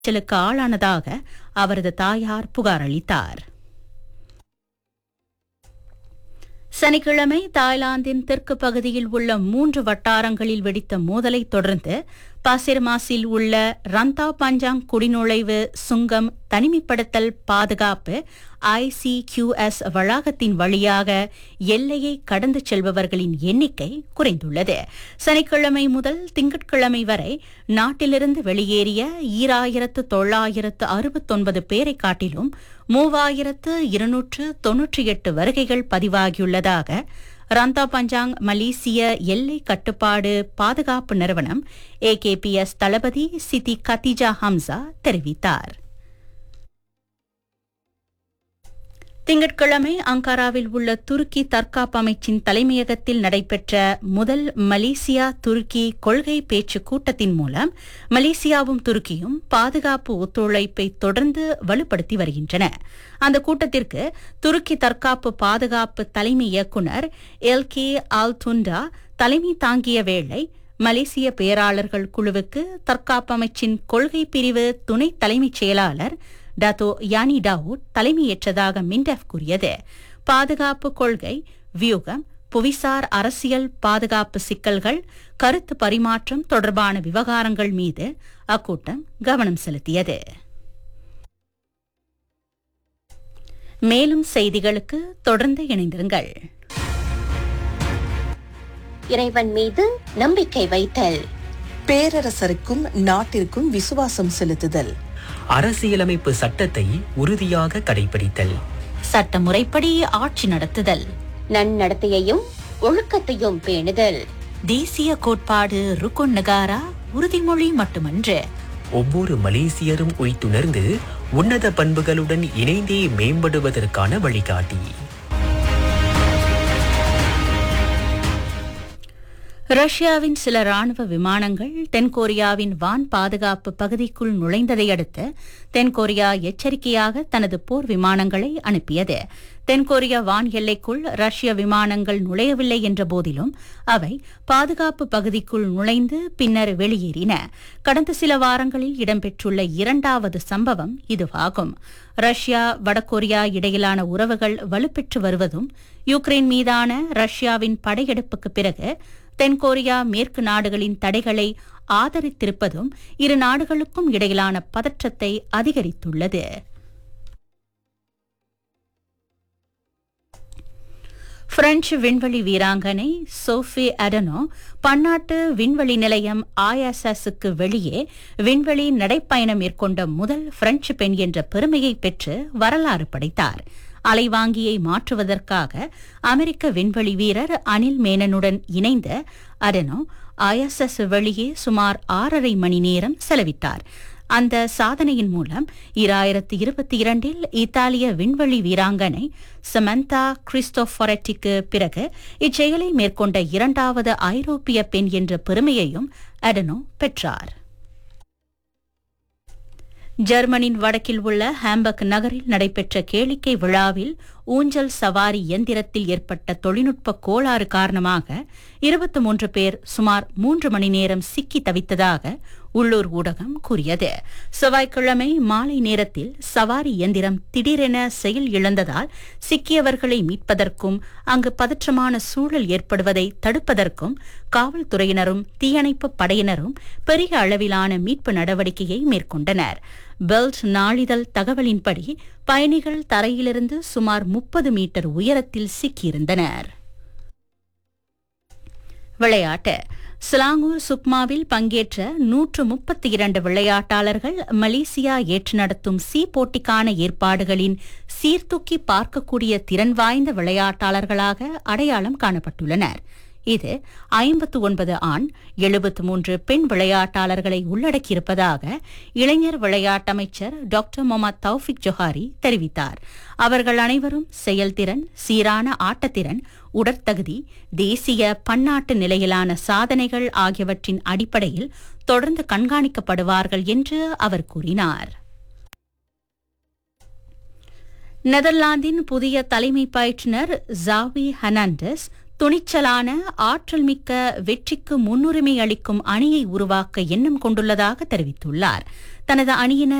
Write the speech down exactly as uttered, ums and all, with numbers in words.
காய்ச்சலுக்கு ஆளானதாக அவரது தாயார் புகார் அளித்தார். சனிக்கிழமை தாய்லாந்தின் தெற்கு பகுதியில் உள்ள மூன்று வட்டாரங்களில் வெடித்த மோதலை தொடர்ந்து பாசிர்மாஸில் உள்ள ரந்தா பஞ்சாங் குடிநுழைவு சுங்கம் தனிமைப்படுத்தல் பாதுகாப்பு ஐசிகியூஎஸ் வளாகத்தின் வழியாக எல்லையை கடந்து செல்பவர்களின் எண்ணிக்கை குறைந்துள்ளது. சனிக்கிழமை முதல் திங்கட்கிழமை வரை நாட்டிலிருந்து வெளியேறிய ஈராயிரத்து தொள்ளாயிரத்து அறுபத்தொன்பது பேரை காட்டிலும் மூவாயிரத்து இருநூற்று தொன்னூற்றி எட்டு வருகைகள் பதிவாகியுள்ளதாக ரந்தா பஞ்சாங் மலேசிய எல்லை கட்டுப்பாடு பாதுகாப்பு நிறுவனம் ஏகேபிஎஸ் தளபதி சித்தி கத்திஜா ஹம்சா தெரிவித்தார். திங்கட்கிழமை அங்காராவில் உள்ள துருக்கி தற்காப்பு அமைச்சின் தலைமையகத்தில் நடைபெற்ற முதல் மலேசியா துருக்கி கொள்கை பேச்சு கூட்டத்தின் மூலம் மலேசியாவும் துருக்கியும் பாதுகாப்பு ஒத்துழைப்பை தொடர்ந்து வலுப்படுத்தி வருகின்றன. அந்த கூட்டத்திற்கு துருக்கி தற்காப்பு பாதுகாப்பு தலைமை இயக்குநர் எல் கே ஆல்துண்டா தலைமை தாங்கிய வேளை மலேசிய பேராளர்கள் குழுவுக்கு தற்காப்பு அமைச்சின் கொள்கை பிரிவு துணை தலைமைச் செயலாளர் டாத்தோ யானி டாவூட் தலைமையேற்றதாக மின்டெஃப் கூறியது. பாதுகாப்பு கொள்கை, வியூகம், புவிசார் அரசியல் பாதுகாப்பு சிக்கல்கள், கருத்து பரிமாற்றம் தொடர்பான விவகாரங்கள் மீது அக்கூட்டம் கவனம் செலுத்தியது. மேலும் செய்திகளுக்கு தொடர்ந்து இணைந்திருங்கள். இறைவன் மீது நம்பிக்கை வைத்தல், பேரரசருக்கும் நாட்டிற்கும் விசுவாசம் செலுத்துதல், அரசியலமைப்பு சட்டத்தை உறுதியாக கடைபிடித்தல், சட்டமுறைப்படி ஆட்சி நடத்துதல், நன்னடத்தையையும் ஒழுக்கத்தையும் பேணுதல், தேசிய கோட்பாடு ருக்குன் நகாரா உறுதிமொழி மட்டுமன்று, ஒவ்வொரு மலேசியரும் உய்த்துணர்ந்து உன்னத பண்புகளுடன் இணைந்தே மேம்படுவதற்கான வழிகாட்டி. ரஷ்யாவின் சில ராணுவ விமானங்கள் தென்கொரியாவின் வான் பாதுகாப்பு பகுதிக்குள் நுழைந்ததை அடுத்து தென்கொரியா எச்சரிக்கையாக தனது போர் விமானங்களை அனுப்பியது. தென்கொரியா வான் எல்லைக்குள் ரஷ்ய விமானங்கள் நுழையவில்லை என்ற போதிலும் அவை பாதுகாப்பு பகுதிக்குள் நுழைந்து பின்னர் வெளியேறின. கடந்த சில வாரங்களில் இடம்பெற்றுள்ள இரண்டாவது சம்பவம் இதுவாகும். ரஷ்யா வடகொரியா இடையிலான உறவுகள் வலுப்பெற்று வருவதும் யுக்ரைன் மீதான ரஷ்யாவின் படையெடுப்புக்கு பிறகு தென்கொரியா மேற்கு நாடுகளின் தடைகளை ஆதரித்திருப்பதும் இரு நாடுகளுக்கும் இடையிலான பதற்றத்தை அதிகரித்துள்ளது. பிரெஞ்சு விண்வெளி வீராங்கனை சோஃபி அடனோ பன்னாட்டு விண்வெளி நிலையம் ஐஎஸ்எஸ்க்கு வெளியே விண்வெளி நடைப்பயணம் மேற்கொண்ட முதல் பிரெஞ்சு பெண் என்ற பெருமையை பெற்று வரலாறு படைத்தார். அலைவாங்கியை மாற்றுவதற்காக அமெரிக்க விண்வெளி வீரர் அனில் மேனனுடன் இணைந்த அடனோ ஐஎஸ்எஸ் வெளியே சுமார் ஆறரை மணி நேரம் செலவிட்டார். அந்த சாதனையின் மூலம் இரண்டாயிரத்தி இருபத்தி இரண்டில் இத்தாலிய விண்வெளி வீராங்கனை சமந்தா கிறிஸ்டோபரெட்டிக்கு பிறகு இச்செயலை மேற்கொண்ட இரண்டாவது ஐரோப்பிய பெண் என்ற பெருமையையும் அடனோ பெற்றார். ஜெர்மனின் வடக்கில் உள்ள ஹாம்பர்க் நகரில் நடைபெற்ற கேளிக்கை விழாவில் ஊஞ்சல் சவாரி இயந்திரத்தில் ஏற்பட்ட தொழில்நுட்ப கோளாறு காரணமாக இருபத்தி மூன்று பேர் சுமார் மூன்று மணி நேரம் சிக்கி தவித்ததாக உள்ளூர் ஊடகம் கூறியது. செவ்வாய்க்கிழமை மாலை நேரத்தில் சவாரி இயந்திரம் திடீரென செயல் இழந்ததால் சிக்கியவர்களை மீட்பதற்கும் அங்கு பதற்றமான சூழல் ஏற்படுவதை தடுப்பதற்கும் காவல்துறையினரும் தீயணைப்பு படையினரும் பெரிய அளவிலான மீட்பு நடவடிக்கையை மேற்கொண்டனர். பெல்ட் நாளிதழ் தகவலின்படி பயணிகள் தரையிலிருந்து சுமார் முப்பது மீட்டர் உயரத்தில் சிக்கியிருந்தனர். விளையாட்டு. சிலாங்கூர் சுக்மாவில் பங்கேற்ற நூற்று முப்பத்தி இரண்டு விளையாட்டாளர்கள் மலேசியா ஏற்று நடத்தும் சி போட்டிக்கான ஏற்பாடுகளின் சீர்தூக்கி பார்க்கக்கூடிய திறன் வாய்ந்த விளையாட்டாளர்களாக அடையாளம் காணப்பட்டுள்ளனர். இது ஐம்பத்து ஒன்பது ஆண் எழுபத்து மூன்று பெண் விளையாட்டாளர்களை உள்ளடக்கியிருப்பதாக இளைஞர் விளையாட்டமைச்சர் டாக்டர் முகமது தௌஃபிக் ஜொஹாரி தெரிவித்தார். அவர்கள் அனைவரும் செயல்திறன், சீரான ஆட்டத்திறன், உடற்தகுதி, தேசிய பன்னாட்டு நிலையிலான சாதனைகள் ஆகியவற்றின் அடிப்படையில் தொடர்ந்து கண்காணிக்கப்படுவார்கள் என்று அவர் கூறினார். நெதர்லாந்தின் புதிய தலைமை பயிற்றுநர் ஜாவி ஹெர்னாண்டஸ் துணிச்சலான ஆற்றல் மிக்க வெற்றிக்கு முன்னுரிமை அளிக்கும் அணியை உருவாக்க எண்ணம் கொண்டுள்ளதாக தெரிவித்துள்ளார். தனது அணியினர்